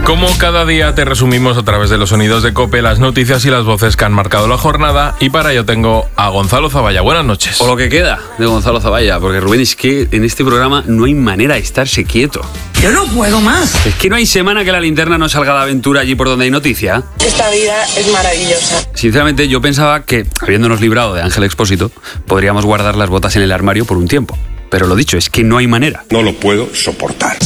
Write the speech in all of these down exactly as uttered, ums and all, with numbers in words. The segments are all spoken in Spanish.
Como cada día te resumimos a través de los sonidos de COPE las noticias y las voces que han marcado la jornada, y para ello tengo a Gonzalo Zavalla. Buenas noches. O lo que queda de Gonzalo Zavalla, porque Rubén, es que en este programa no hay manera de estarse quieto. Yo no puedo más. Es que no hay semana que la linterna no salga de aventura allí por donde hay noticia. Esta vida es maravillosa. Sinceramente, yo pensaba que, habiéndonos librado de Ángel Expósito, podríamos guardar las botas en el armario por un tiempo. Pero lo dicho, es que no hay manera. No lo puedo soportar.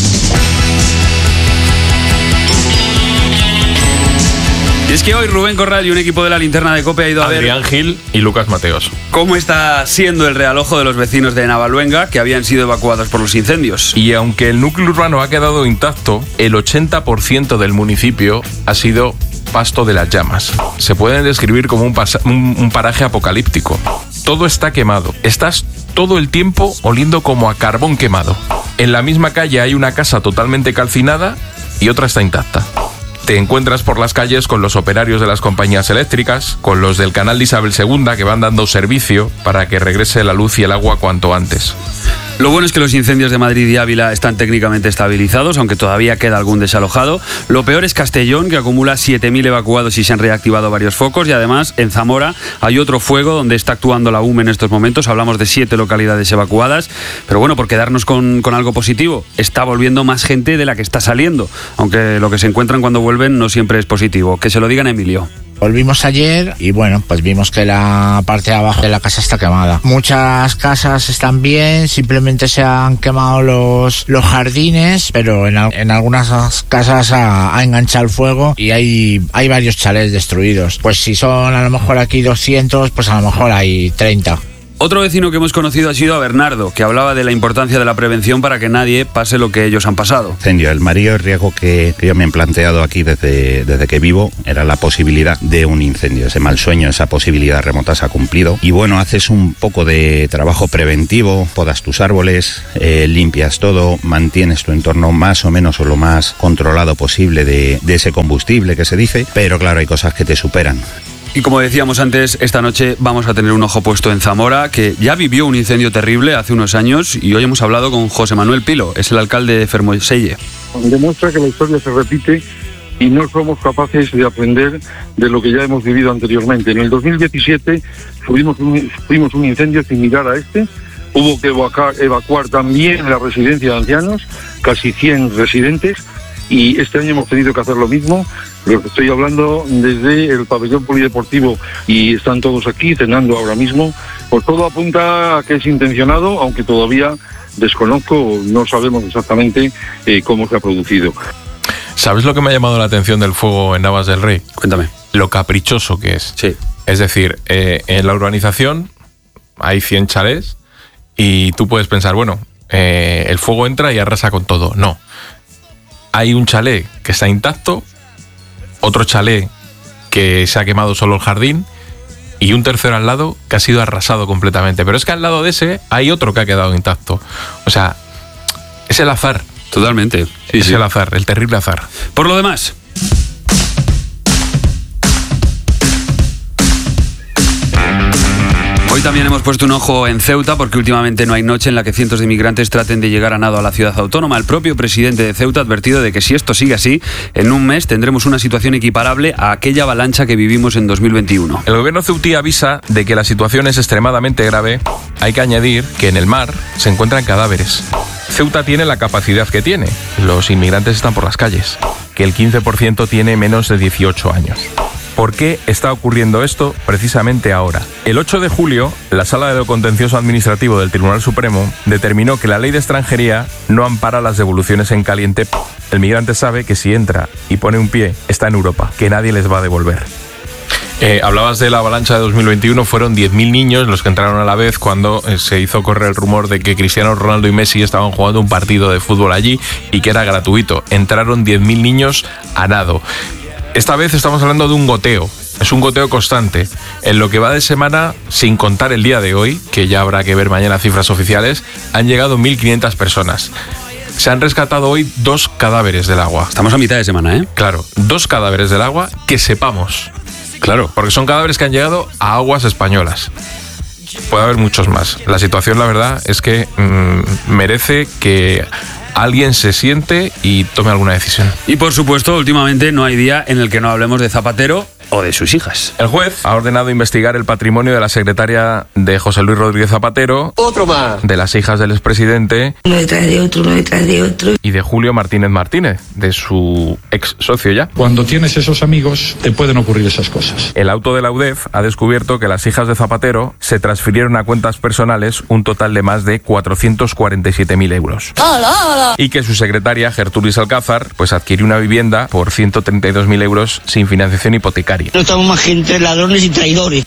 Y es que hoy Rubén Corral y un equipo de la linterna de COPE ha ido a ver Adrián Gil y Lucas Mateos cómo está siendo el realojo de los vecinos de Navaluenga que habían sido evacuados por los incendios. Y aunque el núcleo urbano ha quedado intacto, el ochenta por ciento del municipio ha sido pasto de las llamas. Se pueden describir como un, pas- un, un paraje apocalíptico. Todo está quemado. Estás todo el tiempo oliendo como a carbón quemado. En la misma calle hay una casa totalmente calcinada y otra está intacta. Te encuentras por las calles con los operarios de las compañías eléctricas, con los del canal de Isabel segunda que van dando servicio para que regrese la luz y el agua cuanto antes. Lo bueno es que los incendios de Madrid y Ávila están técnicamente estabilizados, aunque todavía queda algún desalojado. Lo peor es Castellón, que acumula siete mil evacuados y se han reactivado varios focos. Y además, en Zamora hay otro fuego donde está actuando la U M E en estos momentos. Hablamos de siete localidades evacuadas. Pero bueno, por quedarnos con, con algo positivo, está volviendo más gente de la que está saliendo. Aunque lo que se encuentran cuando vuelven no siempre es positivo. Que se lo digan a Emilio. Volvimos ayer y bueno, pues vimos que la parte de abajo de la casa está quemada. Muchas casas están bien, simplemente se han quemado los, los jardines, pero en, en algunas casas ha, ha enganchado el fuego y hay, hay varios chalés destruidos. Pues si son a lo mejor aquí doscientos, pues a lo mejor hay treinta. Otro vecino que hemos conocido ha sido a Bernardo, que hablaba de la importancia de la prevención para que nadie pase lo que ellos han pasado. Incendio. El mayor riesgo que yo me he planteado aquí desde, desde que vivo era la posibilidad de un incendio. Ese mal sueño, esa posibilidad remota se ha cumplido. Y bueno, haces un poco de trabajo preventivo, podas tus árboles, eh, limpias todo, mantienes tu entorno más o menos o lo más controlado posible de, de ese combustible que se dice, pero claro, hay cosas que te superan. Y como decíamos antes, esta noche vamos a tener un ojo puesto en Zamora, que ya vivió un incendio terrible hace unos años, y hoy hemos hablado con José Manuel Pilo, es el alcalde de Fermoselle. Demuestra que la historia se repite y no somos capaces de aprender de lo que ya hemos vivido anteriormente. En el dos mil diecisiete tuvimos un, tuvimos un incendio similar a este. Hubo que evacuar, evacuar también la residencia de ancianos, casi cien residentes, y este año hemos tenido que hacer lo mismo. Lo que estoy hablando desde el pabellón polideportivo y están todos aquí cenando ahora mismo. Pues todo apunta a que es intencionado, aunque todavía desconozco, no sabemos exactamente eh, cómo se ha producido. ¿Sabes lo que me ha llamado la atención del fuego en Navas del Rey? Cuéntame. Lo caprichoso que es. Sí. Es decir, eh, en la urbanización hay cien chalés y tú puedes pensar, bueno, eh, el fuego entra y arrasa con todo. No. Hay un chalet que está intacto, otro chalet que se ha quemado solo el jardín y un tercero al lado que ha sido arrasado completamente. Pero es que al lado de ese hay otro que ha quedado intacto. O sea, es el azar. Totalmente. Sí, es sí. el azar, el terrible azar. Por lo demás, hoy también hemos puesto un ojo en Ceuta, porque últimamente no hay noche en la que cientos de inmigrantes traten de llegar a nado a la ciudad autónoma. El propio presidente de Ceuta ha advertido de que si esto sigue así, en un mes tendremos una situación equiparable a aquella avalancha que vivimos en dos mil veintiuno. El gobierno ceutí avisa de que la situación es extremadamente grave. Hay que añadir que en el mar se encuentran cadáveres. Ceuta tiene la capacidad que tiene. Los inmigrantes están por las calles. Que el quince por ciento tiene menos de dieciocho años. ¿Por qué está ocurriendo esto precisamente ahora? El ocho de julio, la Sala de lo Contencioso Administrativo del Tribunal Supremo determinó que la ley de extranjería no ampara las devoluciones en caliente. El migrante sabe que si entra y pone un pie, está en Europa, que nadie les va a devolver. Eh, hablabas de la avalancha de dos mil veintiuno, fueron diez mil niños los que entraron a la vez cuando eh, se hizo correr el rumor de que Cristiano Ronaldo y Messi estaban jugando un partido de fútbol allí y que era gratuito. Entraron diez mil niños a nado. Esta vez estamos hablando de un goteo, es un goteo constante. En lo que va de semana, sin contar el día de hoy, que ya habrá que ver mañana cifras oficiales, han llegado mil quinientas personas. Se han rescatado hoy dos cadáveres del agua. Estamos a mitad de semana, ¿eh? Claro, dos cadáveres del agua que sepamos. Claro. Porque son cadáveres que han llegado a aguas españolas. Puede haber muchos más. La situación, la verdad, es que mmm, merece que alguien se siente y tome alguna decisión. Y por supuesto, últimamente no hay día en el que no hablemos de Zapatero o de sus hijas. El juez ha ordenado investigar el patrimonio de la secretaria de José Luis Rodríguez Zapatero, otro más, de las hijas del expresidente, Uno detrás de otro, uno detrás de otro. y de Julio Martínez Martínez, de su ex socio ya. Cuando tienes esos amigos, te pueden ocurrir esas cosas. El auto de la U D E F ha descubierto que las hijas de Zapatero se transfirieron a cuentas personales un total de más de cuatrocientos cuarenta y siete mil euros. ¡Hala, hala! Y que su secretaria, Gertrudis Alcázar, pues adquirió una vivienda por ciento treinta y dos mil euros sin financiación hipotecaria. No estamos más que entre ladrones y traidores.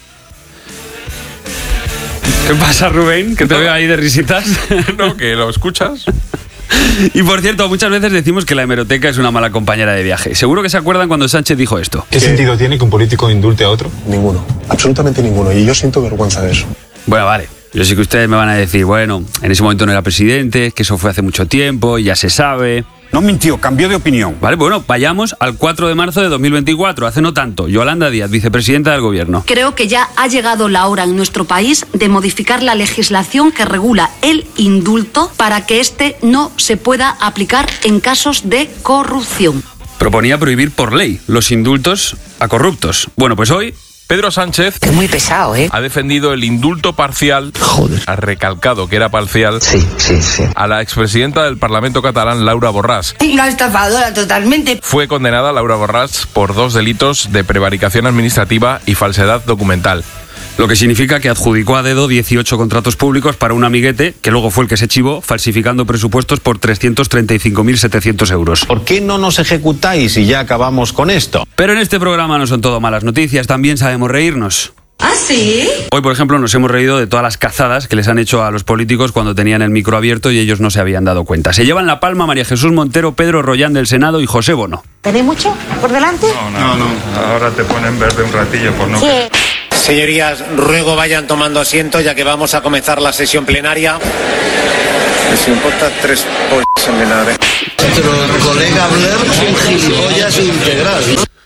¿Qué pasa, Rubén? Que te veo ahí de risitas. No, que lo escuchas. Y por cierto, muchas veces decimos que la hemeroteca es una mala compañera de viaje. Seguro que se acuerdan cuando Sánchez dijo esto. ¿Qué sentido tiene que un político indulte a otro? ninguno, absolutamente ninguno, y yo siento vergüenza de eso. Bueno, vale. Yo sé que ustedes me van a decir, bueno, en ese momento no era presidente, que eso fue hace mucho tiempo, ya se sabe. No mintió, cambió de opinión. Vale, bueno, vayamos al cuatro de marzo de dos mil veinticuatro, hace no tanto. Yolanda Díaz, vicepresidenta del gobierno. Creo que ya ha llegado la hora en nuestro país de modificar la legislación que regula el indulto para que este no se pueda aplicar en casos de corrupción. Proponía prohibir por ley los indultos a corruptos. Bueno, pues hoy Pedro Sánchez Es muy pesado, ¿eh? ha defendido el indulto parcial, Joder. ha recalcado que era parcial, Sí, sí, sí. a la expresidenta del Parlamento catalán, Laura Borràs. Una estafadora totalmente. Fue condenada Laura Borràs por dos delitos de prevaricación administrativa y falsedad documental. lo que significa que adjudicó a dedo dieciocho contratos públicos para un amiguete, que luego fue el que se chivó, falsificando presupuestos por trescientos treinta y cinco mil setecientos euros. ¿Por qué no nos ejecutáis y ya acabamos con esto? Pero en este programa no son todo malas noticias, también sabemos reírnos. ¿Ah, sí? Hoy, por ejemplo, nos hemos reído de todas las cazadas que les han hecho a los políticos cuando tenían el micro abierto y ellos no se habían dado cuenta. Se llevan la palma María Jesús Montero, Pedro Rollán del Senado y José Bono. ¿Tenéis mucho por delante? No, no, no. Ahora te ponen verde un ratillo por no... Sí. Señorías, ruego vayan tomando asiento ya que vamos a comenzar la sesión plenaria. Les importa tres pollas en vinagre. Nuestro colega Blair es un gilipollas integral.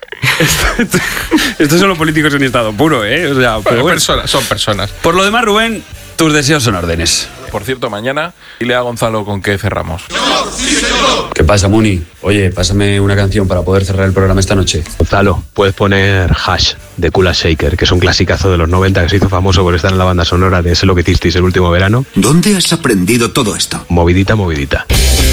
Estos son los políticos en estado puro, ¿eh? O sea, pero bueno. personas, son personas. Por lo demás, Rubén, tus deseos son órdenes. Por cierto, mañana dile a Gonzalo con qué cerramos. ¿Qué pasa, Muni? Oye, pásame una canción para poder cerrar el programa esta noche. Gonzalo, puedes poner Hash de Kula Shaker, que es un clasicazo de los noventa que se hizo famoso por estar en la banda sonora de Sé lo que hicisteis el último verano. ¿Dónde has aprendido todo esto? Movidita, movidita.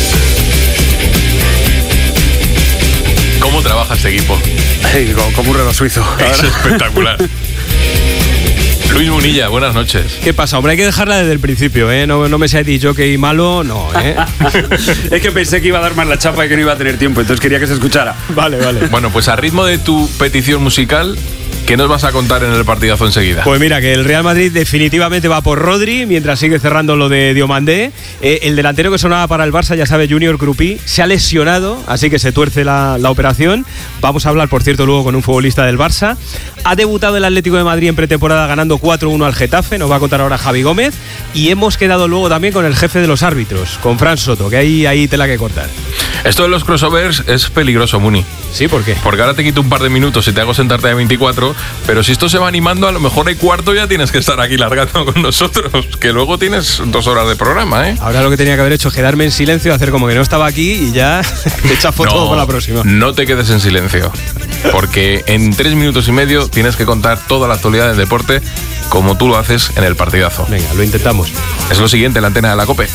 ¿Cómo trabaja este equipo? Hey, como, como un reloj suizo. Es espectacular. Luis Munilla, buenas noches. ¿Qué pasa? Hombre, hay que dejarla desde el principio, ¿eh? No, no me seas disjockey malo, no, ¿eh? Es que pensé que iba a dar más la chapa y que no iba a tener tiempo, entonces quería que se escuchara. Vale, vale. Bueno, pues a ritmo de tu petición musical, ¿qué nos vas a contar en el partidazo enseguida? Pues mira, que el Real Madrid definitivamente va por Rodri, mientras sigue cerrando lo de Diomandé. Eh, el delantero que sonaba para el Barça, ya sabe, Junior Krupí, se ha lesionado, así que se tuerce la, la operación. Vamos a hablar, por cierto, luego con un futbolista del Barça. Ha debutado el Atlético de Madrid en pretemporada ganando cuatro uno al Getafe, nos va a contar ahora Javi Gómez. Y hemos quedado luego también con el jefe de los árbitros, con Fran Soto, que ahí, ahí tela que cortar. Esto de los crossovers es peligroso, Muni. ¿Sí? ¿Por qué? Porque ahora te quito un par de minutos y te hago sentarte a veinticuatro, pero si esto se va animando, a lo mejor hay cuarto ya tienes que estar aquí largando con nosotros, que luego tienes dos horas de programa, ¿eh? Ahora lo que tenía que haber hecho es quedarme en silencio, hacer como que no estaba aquí y ya te echas foto no, con la próxima. No te quedes en silencio, porque en tres minutos y medio tienes que contar toda la actualidad del deporte como tú lo haces en el partidazo. Venga, lo intentamos. Es lo siguiente en la antena de la COPE.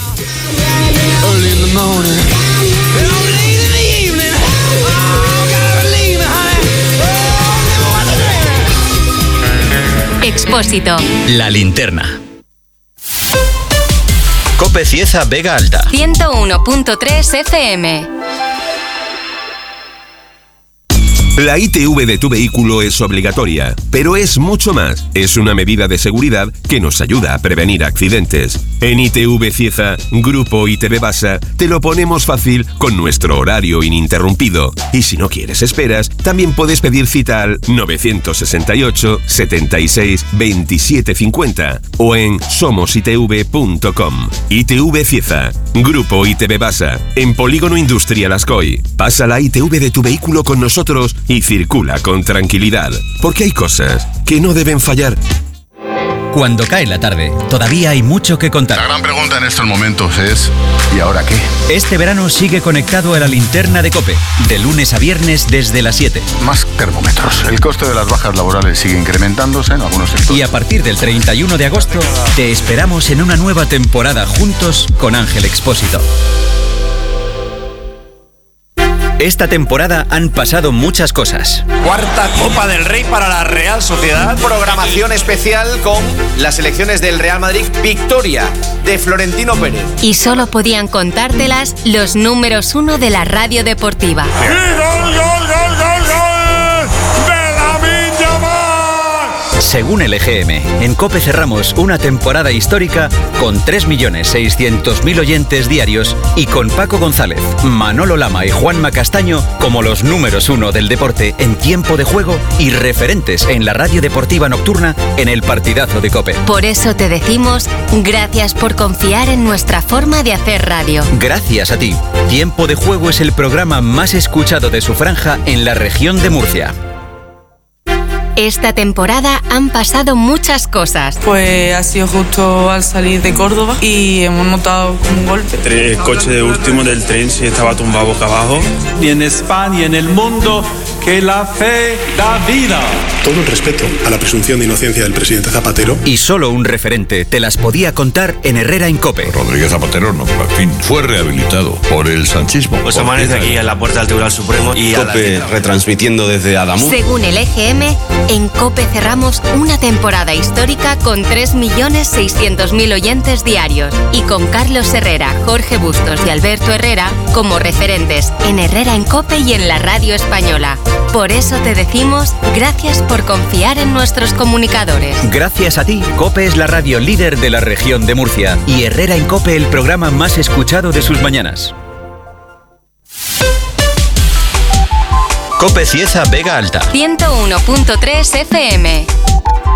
Expósito. La linterna. COPE Cieza Vega Alta. ciento uno punto tres F M. La I T V de tu vehículo es obligatoria, pero es mucho más. Es una medida de seguridad que nos ayuda a prevenir accidentes. En I T V Cieza, Grupo I T V Basa, te lo ponemos fácil con nuestro horario ininterrumpido. Y si no quieres esperas, también puedes pedir cita al nueve seis ocho, setenta y seis, veintisiete cincuenta o en somos i t v punto com. I T V Cieza, Grupo I T V Basa, en Polígono Industrial Ascoy. Pasa la I T V de tu vehículo con nosotros y circula con tranquilidad, porque hay cosas que no deben fallar. Cuando cae la tarde, todavía hay mucho que contar. La gran pregunta en estos momentos es ¿y ahora qué? Este verano sigue conectado a la linterna de COPE, de lunes a viernes desde las siete. Más termómetros. El coste de las bajas laborales sigue incrementándose en algunos sectores. Y a partir del treinta y uno de agosto, te esperamos en una nueva temporada juntos con Ángel Expósito. Esta temporada han pasado muchas cosas. Cuarta Copa del Rey para la Real Sociedad. Programación especial con las elecciones del Real Madrid. Victoria de Florentino Pérez. Y solo podían contártelas los números uno de la radio deportiva. ¡Y gol, gol, gol, gol, gol! ¡De Lamine Yamal! Según el E G M, en COPE cerramos una temporada histórica con tres millones seiscientos mil oyentes diarios y con Paco González, Manolo Lama y Juanma Castaño como los números uno del deporte en tiempo de juego y referentes en la radio deportiva nocturna en el partidazo de COPE. Por eso te decimos gracias por confiar en nuestra forma de hacer radio. Gracias a ti. Tiempo de Juego es el programa más escuchado de su franja en la región de Murcia. Esta temporada han pasado muchas cosas. Pues ha sido justo al salir de Córdoba y hemos notado como un golpe. El coche de último del tren se estaba tumbado boca abajo. Y en España y en el mundo, que la fe da vida. Todo el respeto a la presunción de inocencia del presidente Zapatero. Y solo un referente te las podía contar en Herrera en COPE. Rodríguez Zapatero, no, en fin, fue rehabilitado por el sanchismo. Pues amanece aquí en la puerta del Tribunal Supremo y COPE retransmitiendo desde Adamuz. Según el E G M, en COPE cerramos una temporada histórica con tres millones seiscientos mil oyentes diarios y con Carlos Herrera, Jorge Bustos y Alberto Herrera como referentes en Herrera en COPE y en la radio española. Por eso te decimos gracias por confiar en nuestros comunicadores. Gracias a ti, COPE es la radio líder de la región de Murcia y Herrera en COPE el programa más escuchado de sus mañanas. COPE Cieza Vega Alta. ciento uno punto tres F M.